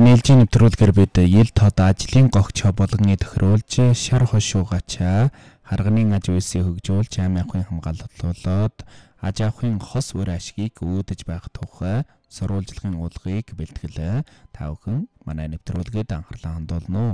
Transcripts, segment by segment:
Нээлжийн нэвтрүүлгээр бид ел тод ажлын гогч болгоны тохируулж шар хошуугачаа харганы аж үйлсийг хөгжүүлж ам ахуйн хамгаалалт аж ахуйн хос үр ашгийг үүдэж байх тухай сурвалжлагын уулгыг бэлтгэлээ. Та бүхэн манай нэвтрүүлгээд анхаарлаа хандуулно.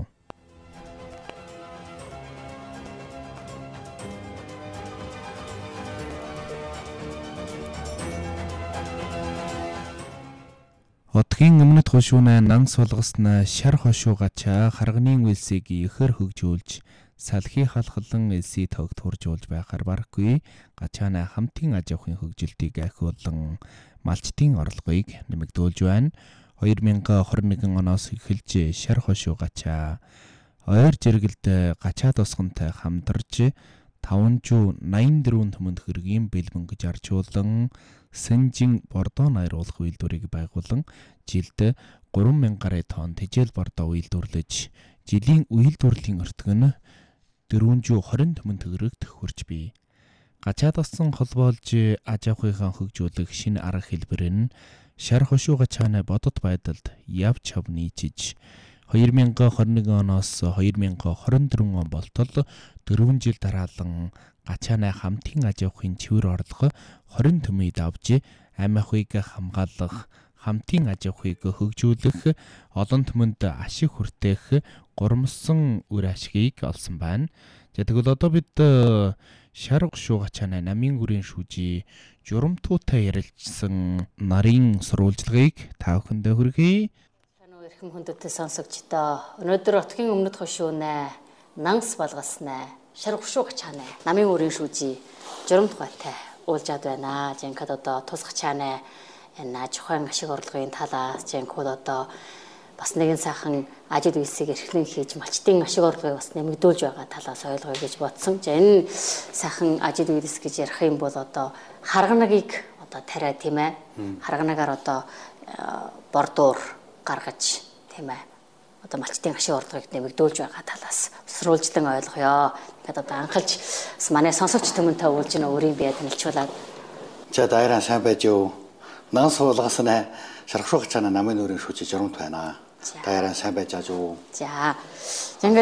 Хотгийн өмнөд хошуунаа нанс болгосноо шар хошуугачаа харганы үйлсийг ихэр хөгжүүлж салхи халхлан элсий тогт хуржуулж байхаар барахгүй гачаана хамтын аж ахуйн хөгжилтийг ахиулан малчтын орлогыг нэмэгдүүлж байна. 2021 оноос эхэлж шар хошуугачаа ойр жиргэлд гачаад усгантай хамтарч 584 төмөнд хэргийн бэлбэн гэж арчуулан Сэнжин бордоо найруулах үйлдвэрийг байгуулан жилд 3000 гаруй тонн тэжээл бордоо үйлдвэрлэж жилийн үйлдвэрлэлийн өртөг нь 420 төмөн төгрөгт хүрч бий. Гачаад усан холбоолж аж ахуйнаа хөгжүүлэх шинэ арга хэлбэр нь шар хошуугачааны бодит байдалд яв чав нийцэж 2021 оноос 2024 он болтол 4 жил дараалан гачааны хамтын аж ахуйн цэвэр орлого 20 төмөйд авч ам ахуйг хамгаалах, хамтын аж ахуйг хөгжүүлэх, олон төмөнд ашиг хүртээх гурмсан үр ашгийг олсон байна. Тэгвэл одоо бид шар хошуугачааны намын үрийн шүүжий журамтуутай ярилцсан нарын сурвалжлагыг та бүхэндээ хүргэе. Эрхэм хүндэтгэл сонсогчдоо өнөөдөр Хотгийн өмнөд хошуунаа нанс болгосноо шар хошуугачааны намын үрийн шүүжий журамтуутай уулзаад байна. Жинхэнэ одоо тусгачааны энэ аж ахуйн ашиг орлогын талаас жинхэнэ одоо бас нэгэн сайхан ажил үйлсийг эрхлэн хийж малчтын ашиг орлогыг бас нэмэгдүүлж байгаа талаас ойлгоё гэж бодсон. За энэ сайхан ажил үйлс гэж ярих юм бол одоо харганагийг одоо тариа тийм ээ. Харганагаар одоо бордуур гаргаж тийм ээ. Одоо малчтын ашиг орлогыг нэмэгдүүлж байгаа талаас сурвалжлан ойлгоё. Тэгээд одоо анхалж манай сонсогч түмэнтэй уулж ийн өөрийн бие танилцуулаад. За дайраа сайн байж юу? Нан суулгаснаа шар хошуугачааны намын өрийн шүүжий журамт байна. Дайраа сайн байж аа юу? За.